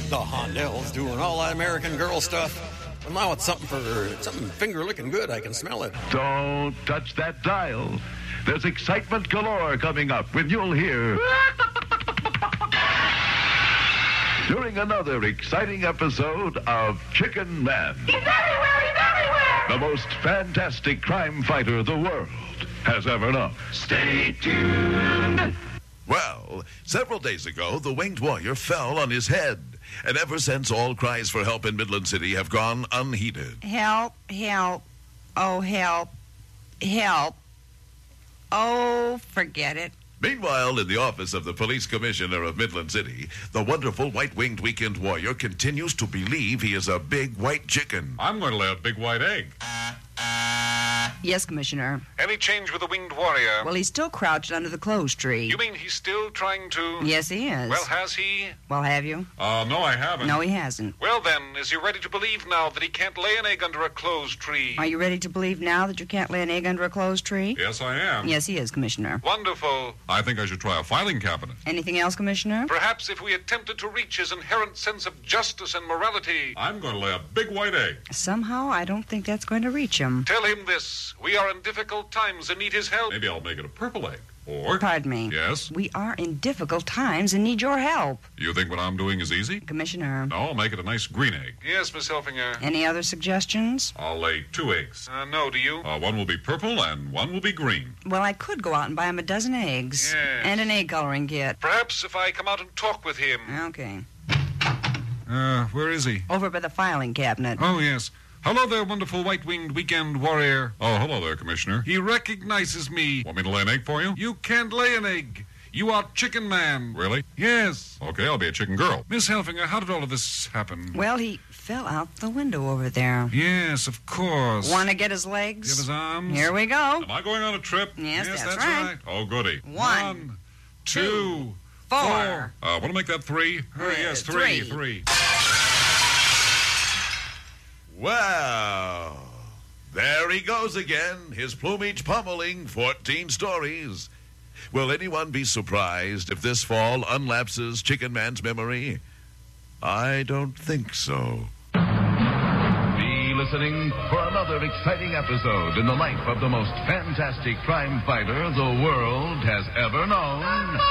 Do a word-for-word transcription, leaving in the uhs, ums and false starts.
The Hondells doing all that American Girl stuff. But now it's something for something finger looking good. I can smell it. Don't touch that dial. There's excitement galore coming up when you'll hear during another exciting episode of Chicken Man. He's everywhere! He's everywhere! The most fantastic crime fighter the world has ever known. Stay tuned. Well, several days ago, the winged warrior fell on his head. And ever since, all cries for help in Midland City have gone unheeded. Help, help, oh, help, help. Oh, forget it. Meanwhile, in the office of the police commissioner of Midland City, the wonderful white-winged weekend warrior continues to believe he is a big white chicken. I'm going to lay a big white egg. Yes, Commissioner. Any change with the winged warrior? Well, he's still crouched under the clothes tree. You mean he's still trying to... Yes, he is. Well, has he? Well, have you? Uh, no, I haven't. No, he hasn't. Well, then, is he ready to believe now that he can't lay an egg under a closed tree? Are you ready to believe now that you can't lay an egg under a closed tree? Yes, I am. Yes, he is, Commissioner. Wonderful. I think I should try a filing cabinet. Anything else, Commissioner? Perhaps if we attempted to reach his inherent sense of justice and morality. I'm going to lay a big white egg. Somehow, I don't think that's going to reach him. Tell him this. We are in difficult times and need his help. Maybe I'll make it a purple egg. Or... Pardon me. Yes? We are in difficult times and need your help. You think what I'm doing is easy? Commissioner. No, I'll make it a nice green egg. Yes, Miss Helfinger. Any other suggestions? I'll lay two eggs. Uh, no, do you? Uh, one will be purple and one will be green. Well, I could go out and buy him a dozen eggs. Yes. And an egg coloring kit. Perhaps if I come out and talk with him. Okay. Uh, where is he? Over by the filing cabinet. Oh, yes. Hello there, wonderful white-winged weekend warrior. Oh, hello there, Commissioner. He recognizes me. Want me to lay an egg for you? You can't lay an egg. You are Chicken Man. Really? Yes. Okay, I'll be a chicken girl. Miss Helfinger, how did all of this happen? Well, he fell out the window over there. Yes, of course. Want to get his legs? Give his arms? Here we go. Am I going on a trip? Yes, that's that's right. right. Oh, goody. One, One two, two, four. four. Uh, want to make that three? Hurry, Uh, yes, three, three. three. Well, there he goes again, his plumage pummeling fourteen stories. Will anyone be surprised if this fall unlapses Chicken Man's memory? I don't think so. Be listening for another exciting episode in the life of the most fantastic crime fighter the world has ever known.